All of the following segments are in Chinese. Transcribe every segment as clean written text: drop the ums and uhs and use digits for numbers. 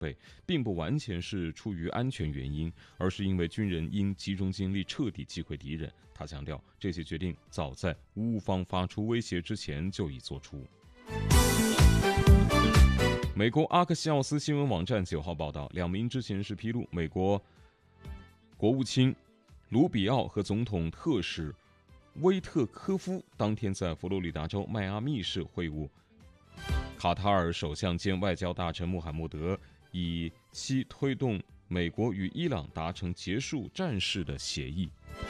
备，并不完全是出于安全原因，而是因为军人应集中精力彻底击溃敌人。他强调，这些决定早在乌方发出威胁之前就已做出。美国阿克西奥斯新闻网站9号报道，2名知情人士披露，美国国务卿卢比奥和总统特使威特科夫当天在佛罗里达州迈阿密市会晤卡塔尔首相兼外交大臣穆罕默德，以期推动美国与伊朗达成结束战事的协议。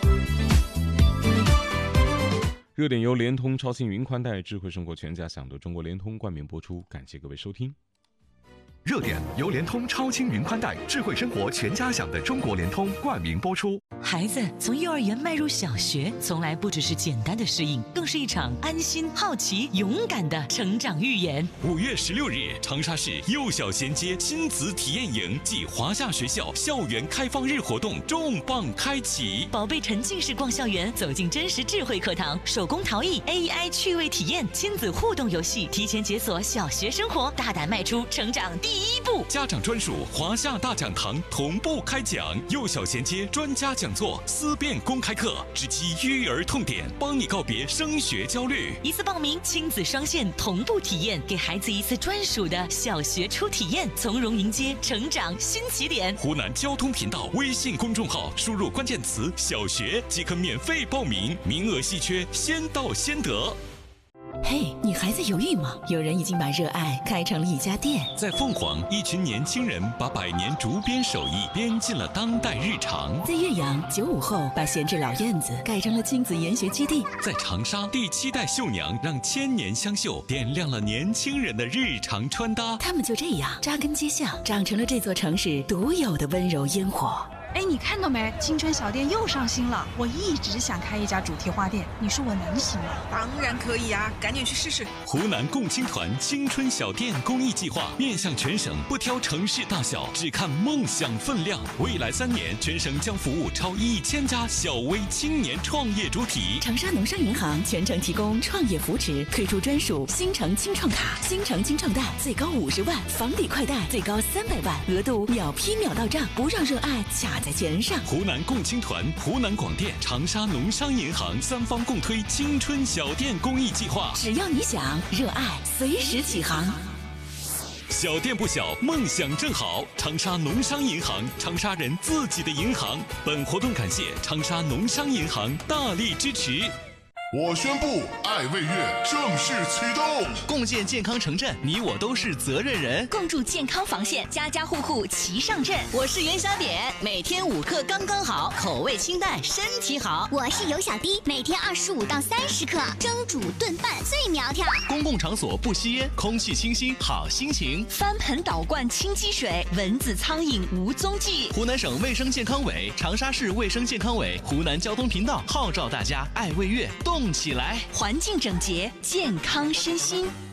热点由联通超轻云宽带智慧生活全家享的中国联通冠名播出，感谢各位收听。 热点由联通超轻云宽带智慧生活全家享的中国联通冠名播出。 孩子从幼儿园迈入小学，从来不只是简单的适应，更是一场安心、好奇、勇敢的成长寓言。 5月16日，长沙市幼小衔接亲子体验营暨华夏学校校园开放日活动重磅开启， 宝贝沉浸式逛校园，走进真实智慧课堂，手工陶艺、AI 趣味体验、亲子互动游戏，提前解锁小学生活，大胆迈出成长第一步。 家长专属华夏大讲堂同步开讲，幼小衔接专家讲座、思辨公开课，直击育儿痛点，帮你告别升学焦虑。 一次报名，亲子双线同步体验，给孩子一次专属的小学初体验，从容迎接成长新起点。 湖南交通频道微信公众号输入关键词“小学”即可免费报名，名额稀缺，先到先得。 嘿，你还在犹豫吗？有人已经把热爱开成了一家店。 在凤凰，一群年轻人把100年竹编手艺编进了当代日常。 在岳阳，95后把闲置老院子改成了亲子研学基地。 在长沙，第7代绣娘让千年香绣点亮了年轻人的日常穿搭。 他们就这样扎根街巷，长成了这座城市独有的温柔烟火。 哎，你看到没？青春小店又上新了。我一直想开一家主题花店，你说我能行吗？ 当然可以啊，赶紧去试试。 湖南共青团青春小店公益计划面向全省，不挑城市大小，只看梦想分量。未来3年，全省将服务超1000家小微青年创业主体。 长沙农商银行全程提供创业扶持，推出专属新城青创卡，新城青创贷最高50万，房抵快贷最高300万，额度秒批秒到账，不让热爱卡在钱上。 湖南共青团、湖南广电、长沙农商银行3方共推青春小店公益计划。 只要你想，热爱随时起航。 小店不小，梦想正好。长沙农商银行，长沙人自己的银行。本活动感谢长沙农商银行大力支持。 我宣布，爱卫月正式启动， 共建健康城镇，你我都是责任人， 共筑健康防线，家家户户齐上阵。 我是元宵点，每天5克刚刚好，口味清淡，身体好。 我是尤小滴，每天25到30克，蒸煮炖饭最苗条。 公共场所不吸烟，空气清新，好心情。 翻盆倒灌清积水，蚊子苍蝇无踪迹。 湖南省卫生健康委、长沙市卫生健康委、湖南交通频道号召大家爱卫月动起来， 环境整洁，健康身心。